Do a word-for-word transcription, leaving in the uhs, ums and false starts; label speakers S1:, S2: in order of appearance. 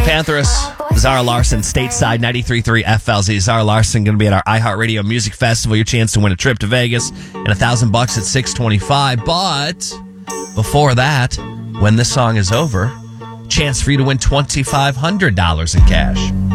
S1: Panthers, Zara Larson, stateside, ninety-three point three F L Z. Zara Larson going to be at our iHeartRadio Music Festival. Your chance to win a trip to Vegas and a thousand bucks at six twenty-five. But before that, when this song is over, chance for you to win twenty-five hundred dollars in cash.